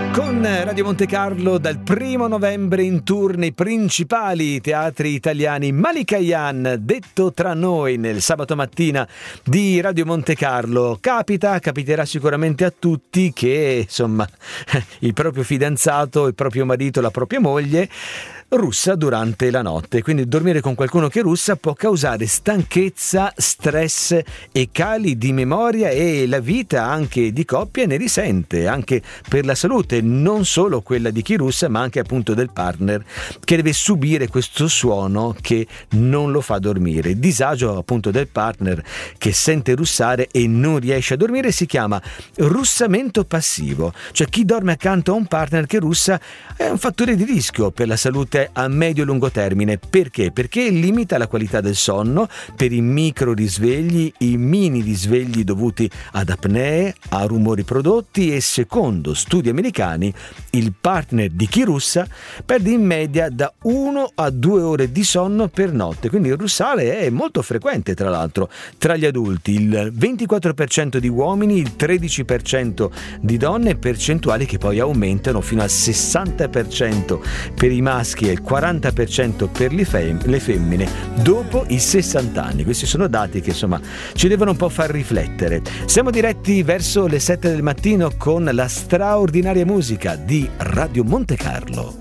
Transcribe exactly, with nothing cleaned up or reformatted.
Con Radio Monte Carlo dal primo novembre in tour nei principali teatri italiani. Malika Ayane, detto tra noi, nel sabato mattina di Radio Monte Carlo. Capita, capiterà sicuramente a tutti che, insomma, il proprio fidanzato, il proprio marito, la propria moglie russa durante la notte. Quindi dormire con qualcuno che russa può causare stanchezza, stress e cali di memoria, e la vita anche di coppia ne risente, anche per la salute, non solo quella di chi russa ma anche appunto del partner che deve subire questo suono che non lo fa dormire. Il disagio appunto del partner che sente russare e non riesce a dormire si chiama russamento passivo, cioè chi dorme accanto a un partner che russa è un fattore di rischio per la salute a medio e lungo termine. Perché? Perché limita la qualità del sonno per i micro risvegli, i mini risvegli dovuti ad apnee, a rumori prodotti, e secondo studi americani il partner di chi russa perde in media da uno a due ore di sonno per notte. Quindi il russare è molto frequente, tra l'altro, tra gli adulti, il ventiquattro per cento di uomini, il tredici per cento di donne, percentuali che poi aumentano fino al sessanta per cento per i maschi e il quaranta per cento per le, fem- le femmine dopo i sessanta anni. Questi sono dati che insomma ci devono un po' far riflettere. Siamo diretti verso le sette del mattino con la straordinaria musica di Radio Monte Carlo.